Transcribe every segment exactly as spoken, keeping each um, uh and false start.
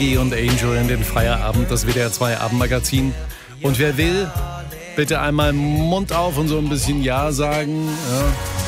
Und Angel in den Feierabend, das W D R zwei Abendmagazin. Und wer will, bitte einmal Mund auf und so ein bisschen Ja sagen. Ja.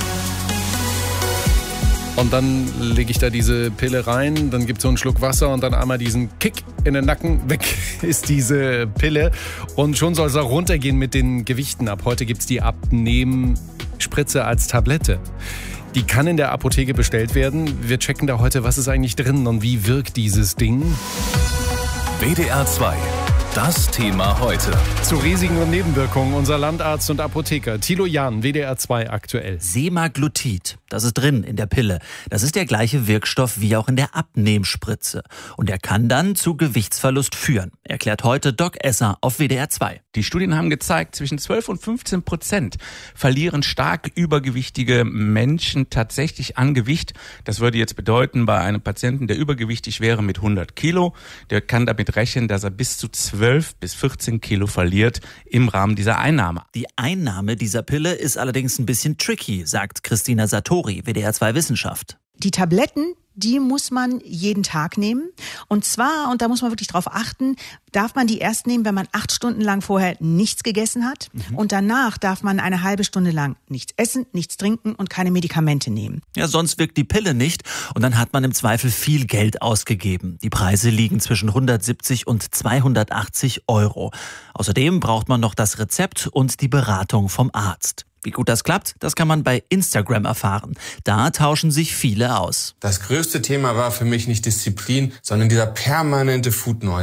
Und dann lege ich da diese Pille rein, dann gibt es so einen Schluck Wasser und dann einmal diesen Kick in den Nacken. Weg ist diese Pille. Und schon soll es auch runtergehen mit den Gewichten. Ab heute gibt es die Abnehmspritze als Tablette. Die kann in der Apotheke bestellt werden. Wir checken da heute, was ist eigentlich drin und wie wirkt dieses Ding. W D R zwei, das Thema heute. Zu Risiken und Nebenwirkungen unser Landarzt und Apotheker Thilo Jahn, W D R zwei aktuell. Semaglutid, das ist drin in der Pille. Das ist der gleiche Wirkstoff wie auch in der Abnehmspritze. Und er kann dann zu Gewichtsverlust führen, erklärt heute Doc Esser auf W D R zwei. Die Studien haben gezeigt, zwischen zwölf und fünfzehn Prozent verlieren stark übergewichtige Menschen tatsächlich an Gewicht. Das würde jetzt bedeuten, bei einem Patienten, der übergewichtig wäre mit hundert Kilo, der kann damit rechnen, dass er bis zu zwölf bis vierzehn Kilo verliert im Rahmen dieser Einnahme. Die Einnahme dieser Pille ist allerdings ein bisschen tricky, sagt Christina Satori, W D R zwei Wissenschaft. Die Tabletten, die muss man jeden Tag nehmen. Und zwar, und da muss man wirklich drauf achten, darf man die erst nehmen, wenn man acht Stunden lang vorher nichts gegessen hat. Mhm. Und danach darf man eine halbe Stunde lang nichts essen, nichts trinken und keine Medikamente nehmen. Ja, sonst wirkt die Pille nicht und dann hat man im Zweifel viel Geld ausgegeben. Die Preise liegen zwischen hundertsiebzig und zweihundertachtzig Euro. Außerdem braucht man noch das Rezept und die Beratung vom Arzt. Wie gut das klappt, das kann man bei Instagram erfahren. Da tauschen sich viele aus. Das größte Thema war für mich nicht Disziplin, sondern dieser permanente Food Noise.